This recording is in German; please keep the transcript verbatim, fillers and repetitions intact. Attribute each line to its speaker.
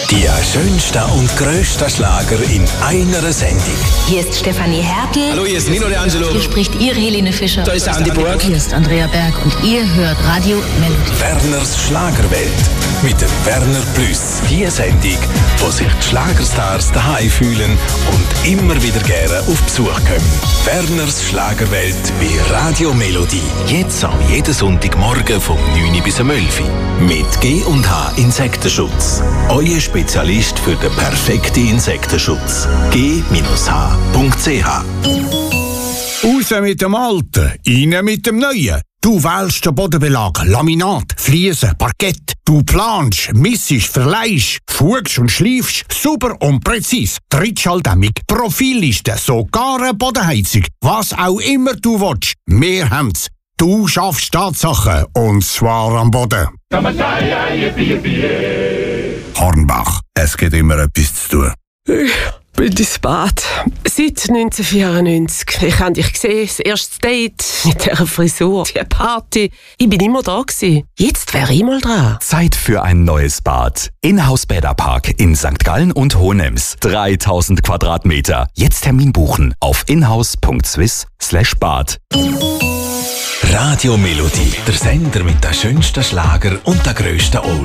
Speaker 1: Die schönsten und grössten Schlager in einer Sendung.
Speaker 2: Hier ist Stefanie Hertel.
Speaker 3: Hallo, hier ist Nino De Angelo.
Speaker 2: Hier spricht Ihre Helene Fischer.
Speaker 3: Da ist Andi Burg.
Speaker 2: Hier ist Andrea Berg und ihr hört Radio Melodie.
Speaker 1: Werners Schlagerwelt mit dem Werner Plus. Die Sendung, wo sich die Schlagerstars daheim fühlen und immer wieder gerne auf Besuch kommen. Werners Schlagerwelt bei Radio Melodie. Jetzt am jeden Sonntagmorgen vom neun bis um elf Uhr. Mit G und H Insektenschutz. Euer Spezialist für den perfekten Insektenschutz. G H punkt C H.
Speaker 4: Raus mit dem Alten, rein mit dem Neuen. Du wählst den Bodenbelag, Laminat, Fliesen, Parkett. Du planst, missest, verleihst, fugst und schleifst, super und präzis. Trittschalldämmung, Profilliste, sogar eine Bodenheizung. Was auch immer du willst, wir haben's. Du schaffst Tatsachen, und zwar am Boden. Hornbach, es gibt immer etwas zu tun.
Speaker 5: Ich bin ins Bad. Seit neunzehnhundertvierundneunzig. Ich habe dich gesehen, das erste Date mit dieser Frisur, die Party. Ich bin immer da gewesen. Jetzt wäre ich mal dran.
Speaker 6: Zeit für ein neues Bad. Inhouse Bäderpark in Sankt Gallen und Hohenems. dreitausend Quadratmeter. Jetzt Termin buchen auf inhouse punkt swiss slash bad.
Speaker 1: Radio Melodie, der Sender mit den schönsten Schlager und den grössten Old.